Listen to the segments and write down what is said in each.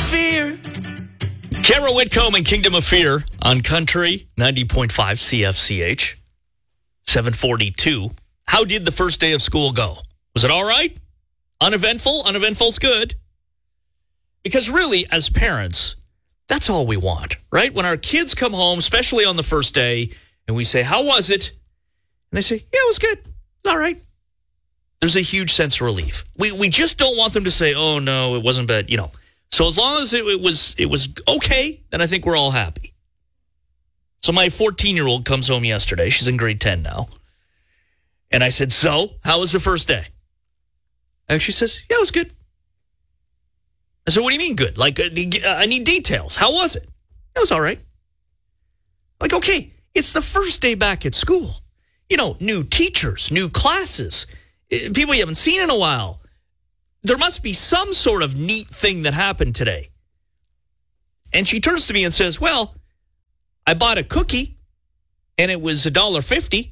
Fear. Kara Whitcomb and Kingdom of Fear on Country 90.5 CFCH. 7:42. How did the first day of school go? Was it all right? Uneventful? Uneventful's good. Because really, as parents, that's all we want, right? When our kids come home, especially on the first day, and we say, how was it? And they say, yeah, it was good. It's all right. There's a huge sense of relief. We just don't want them to say, oh, no, it wasn't bad, So as long as it was okay, then I think we're all happy. So my 14-year-old comes home yesterday. She's in grade 10 now. And I said, so, how was the first day? And she says, yeah, it was good. I said, what do you mean good? Like, I need details. How was it? It was all right. Like, okay, it's the first day back at school. New teachers, new classes, people you haven't seen in a while. There must be some sort of neat thing that happened today. And she turns to me and says, well, I bought a cookie, and it was $1.50.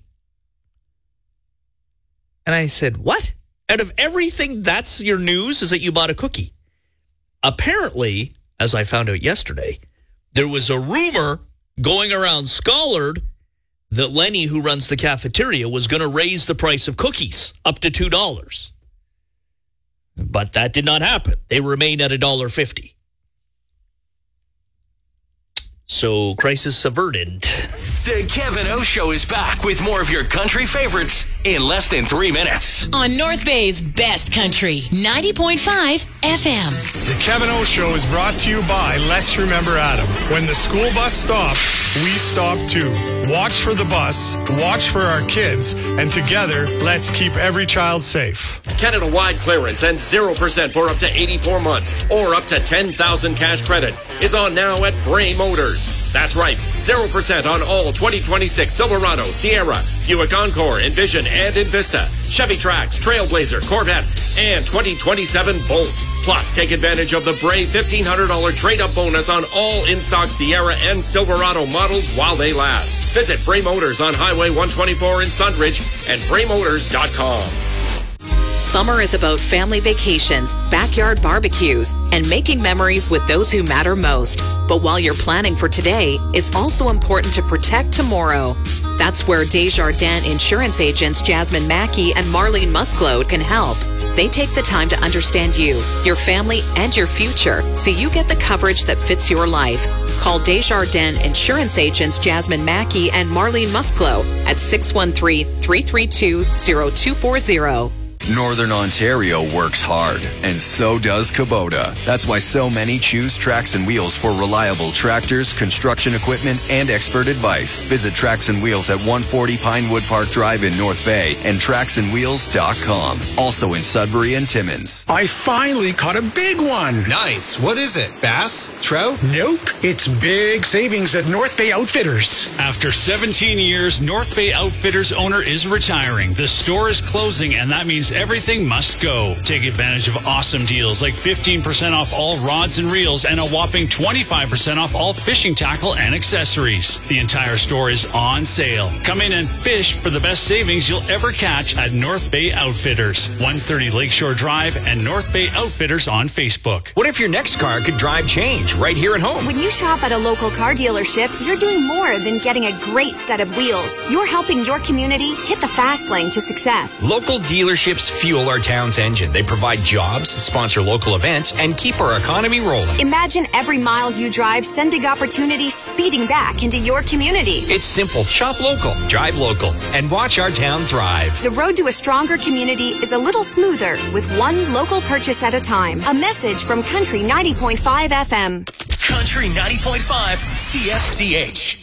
And I said, what? Out of everything, that's your news, is that you bought a cookie? Apparently, as I found out yesterday, there was a rumor going around Schollard that Lenny, who runs the cafeteria, was going to raise the price of cookies up to $2. But that did not happen. They remain at $1.50. So, crisis averted. The Kevin O Show is back with more of your country favorites in less than 3 minutes. On North Bay's best country, 90.5 FM. The Kevin O Show is brought to you by Let's Remember Adam. When the school bus stops, we stop too. Watch for the bus, watch for our kids, and together, let's keep every child safe. Canada-wide clearance and 0% for up to 84 months or up to 10,000 cash credit is on now at Bray Motors. That's right, 0% on all 2026 Silverado, Sierra, Buick Encore, Envision, and Envista, Chevy Trax, Trailblazer, Corvette, and 2027 Bolt. Plus, take advantage of the Bray $1,500 trade-up bonus on all in-stock Sierra and Silverado models while they last. Visit Bray Motors on Highway 124 in Sundridge and braymotors.com. Summer is about family vacations, backyard barbecues, and making memories with those who matter most. But while you're planning for today, it's also important to protect tomorrow. That's where Desjardins insurance agents Jasmine Mackey and Marlene Musclode can help. They take the time to understand you, your family, and your future, so you get the coverage that fits your life. Call Desjardins insurance agents Jasmine Mackey and Marlene Musclode at 613-332-0240. Northern Ontario works hard, and so does Kubota. That's why so many choose Tracks and Wheels for reliable tractors, construction equipment, and expert advice. Visit Tracks and Wheels at 140 Pinewood Park Drive in North Bay and tracksandwheels.com. Also in Sudbury and Timmins. I finally caught a big one. Nice. What is it? Bass? Trout? Nope. It's big savings at North Bay Outfitters. After 17 years, North Bay Outfitters owner is retiring. The store is closing, and that means everything must go. Take advantage of awesome deals like 15% off all rods and reels and a whopping 25% off all fishing tackle and accessories. The entire store is on sale. Come in and fish for the best savings you'll ever catch at North Bay Outfitters, 130 Lakeshore Drive and North Bay Outfitters on Facebook. What if your next car could drive change right here at home? When you shop at a local car dealership, you're doing more than getting a great set of wheels. You're helping your community hit the fast lane to success. Local dealerships fuel our town's engine. They provide jobs, sponsor local events, and keep our economy rolling. Imagine every mile you drive sending opportunities speeding back into your community. It's simple. Shop local, drive local, and watch our town thrive. The road to a stronger community is a little smoother with one local purchase at a time. A message from Country 90.5 FM. Country 90.5 CFCH.